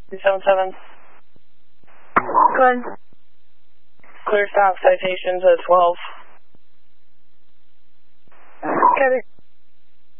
277. Good. Clear stop citations at 12. Got it.